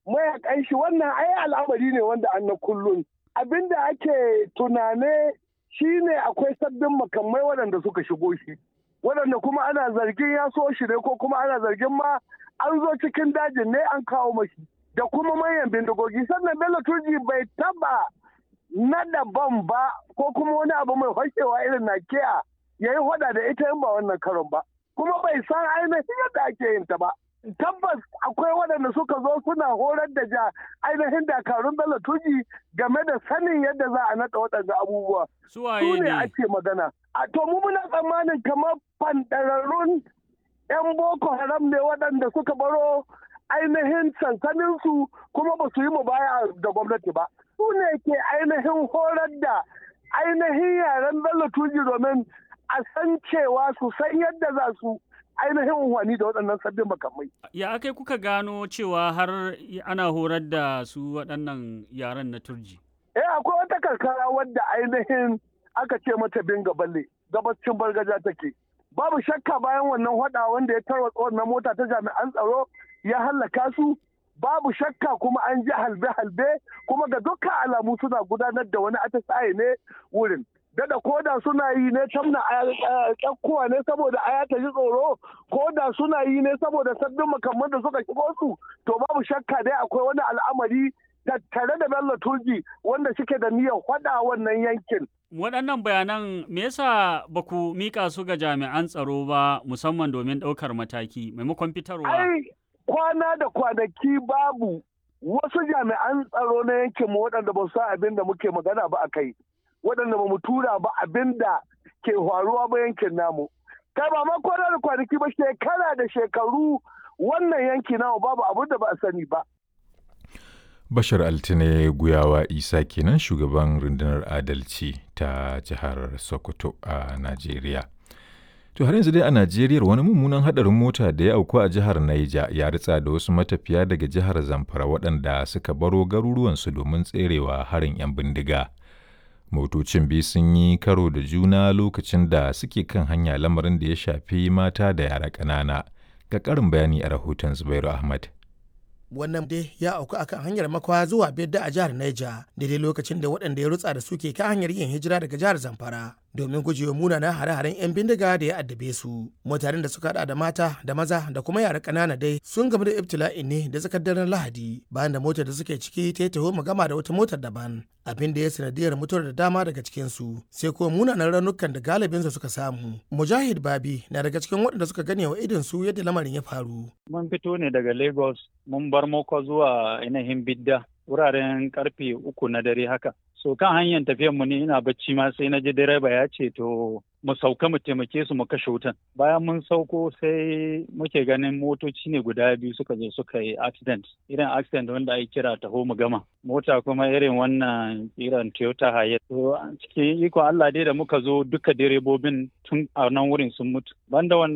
mayakan shi, wannan al'amari ne wanda an na kullum. Abinda ake tunane shine akwai sabbin makamai waɗanda suka shigo shi, waɗanda kuma ana zargin ya so shi ne, ko kuma ana zargin ma an zo cikin dajin ne an kawo mashi, da kuma manyan bindigogi. Sannan Bello Turji bai taba nada bam ba ko kuma wani abu mai fashewa irin nakiya ya yi hada da ita in ba wannan karon ba, kuma bai san ainihin yadda ake yin ta ba. Tabbas akwai waɗanda suka zo suna horar da ainihin dakarun Bello Turji game da sanin yadda za a naɗa waɗanda abubuwa. Su ne ake magana. To mu muna tsammanin kamar fanɗararrun 'yan Boko Haram ne waɗanda suka baro ainihin sansaninsu kuma ba su yi mubaya da gwamnati ba. Su ne ke ainihin horar da ainihin yaren Bello Turji domin a san cewa su san yadda za su ainihin unhwani da waɗannan sabbin makamai. Ya akai kuka gano cewa har ana horar da su waɗannan yaren na Turji? Akwai wata karkara wadda ainihin aka ce mata Binga Balle, gabacin Bargaja take. Babu shakka bayan wannan hada wanda ya tarwatsa wannan mota ta jami'an tsaro ya hallaka su, babu shakka kuma an ji halbe-halbe, kuma ga dukkan alamu suna gudanar da wani atisaye ne wurin. Dada koda suna yi ne tamna kyakkuwa ne saboda aya ta ji tsoro, koda suna yi ne saboda sabbin makamman da suka shigo su, to babu shakka dai akwai wani al'amari tattare da Bello Turji wanda suke da niyyar hada wannan yankin. Waɗannan bayanan me yasa ba ku mika su ga jami'an tsaro ba, musamman domin ɗaukar mataki maimakon fitarwa? Kwana da kwanaki babu wasu jami'an tsaro na yankin mu waɗanda ba su san abin da muke magana ba a kai, waɗanda ba mu tura ba abin da ke faruwa ba yankin namu. Kai ba ma kwana da kwanaki ba, shekara da shekaru wannan yanki namu babu abin da ba a sani ba. Bashar Altine Guyawa Isa kenan, shugaban rundunar adalci ta jihar Sokoto a Najeriya. To har yanzu dai a Najeriya wani mummunan hadarin mota da ya auku a jihar Naija ya ritsa da wasu matafiya daga jihar Zamfara waɗanda suka baro garuruwansu domin tserewa harin 'yan bindiga. Motocin biyu sun yi karo da juna lokacin da suke kan hanya, lamarin da ya shafi mata da yara ƙanana. Ga ƙarin bayani a rahoton Zubairu Ahmad. Wannan dai ya auku akan hanyar Makwa zuwa Bedda a jihar Niger, daidai lokacin da waɗanda ya rutsa da su ke kan hanyar yin hijira daga jihar Zamfara domin gujewa munanan hare-haren 'yan bindiga da ya addabe su. Mutanen da suka hada da mata da maza da kuma yara ƙanana dai sun gamu da ibtila'i ne da tsakar daren Lahadi, bayan da motar da suke ciki ta yi taho magama da wata motar daban, abin da ya sanadiyar mutuwar da dama daga cikin su, sai kuma munanan raunukan da galibin su suka samu. Mujahid Babi na daga cikin waɗanda suka gane wa idon su yadda lamarin ya faru. Mun fito ne daga Lagos, mun bar Moko zuwa ainihin Bidda wuraren karfe 3 na dare haka. So kan hanyar tafiyar mu ne ina bacci ma sai na ji direba ya ce to mu sauka mu taimake su mu kashe wutan. Bayan mun sauko sai muke ganin motoci ne guda biyu suka zo suka yi accident. Irin accident wanda ake kira taho mu gama. Mota kuma irin wannan irin Toyota Hiace. To cikin iko Allah dai da muka zo duka direbobin tun a nan wurin sun mutu. Banda wannan